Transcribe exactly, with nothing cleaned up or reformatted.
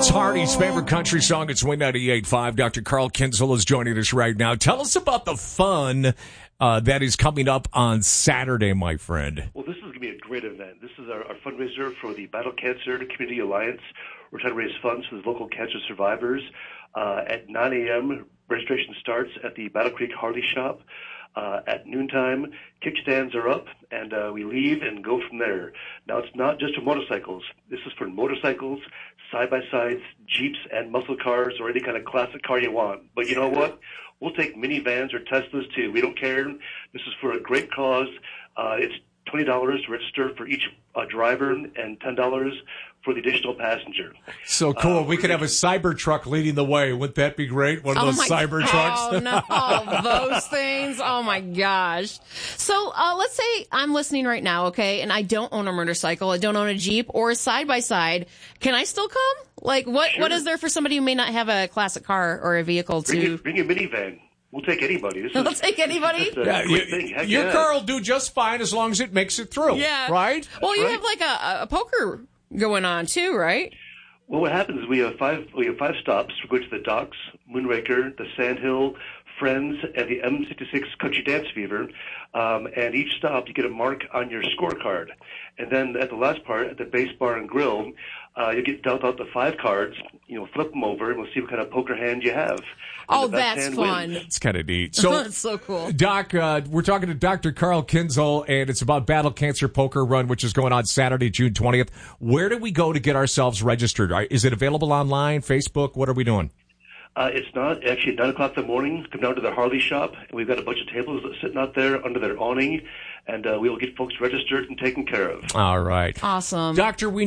It's Hardy's favorite country song. It's Win ninety-eight point five. Doctor Carl Kinzel is joining us right now. Tell us about the fun uh, that is coming up on Saturday, my friend. Well, this is going to be a great event. This is our, our fundraiser for the Battle Cancer Community Alliance. We're trying to raise funds for the local cancer survivors. Uh, at nine a.m., registration starts at the Battle Creek Harley Shop. Uh, at noontime, kickstands are up, and uh, we leave and go from there. Now, it's not just for motorcycles. This is for motorcycles, side-by-sides, Jeeps, and muscle cars, or any kind of classic car you want. But you know what? We'll take minivans or Teslas, too. We don't care. This is for a great cause. Uh, it's twenty dollars to register for each uh, driver and ten dollars for the additional passenger. So cool. Uh, we could have a cyber truck leading the way. Wouldn't that be great? One of Oh those my- cyber trucks. Oh, no. Those things. Oh, my gosh. So uh, let's say I'm listening right now, okay, and I don't own a motorcycle. I don't own a Jeep or a side-by-side. Can I still come? Like, what? Sure. What is there for somebody who may not have a classic car or a vehicle Bring, to... a, bring a minivan. We'll take anybody. This We'll is, take anybody? this is a Yeah, great you- thing. Heck your yeah. car will do just fine as long as it makes it through. Yeah. Right? Well, you right. have like a, a poker going on, too, right? Well, what happens is we have five we have five stops. We go to the Docks, Moonraker, the Sandhill, Friends, and the M sixty-six Country Dance Fever. Um, and each stop, you get a mark on your scorecard. And then at the last part, at the Base Bar and Grill, uh, you get dealt out the five cards. You know, flip them over, and we'll see what kind of poker hand you have. And Oh, the best that's hand fun. wins. It's kind of neat. So, That's so cool. Doc, uh, we're talking to Doctor Carl Kinzel, and it's about Battle Cancer Poker Run, which is going on Saturday, June twentieth. Where do we go to get ourselves registered? Is it available online, Facebook? What are we doing? Uh, it's not. Actually, at nine o'clock in the morning, come down to the Harley shop, and we've got a bunch of tables sitting out there under their awning, and uh, we will get folks registered and taken care of. All right. Awesome. Doctor, we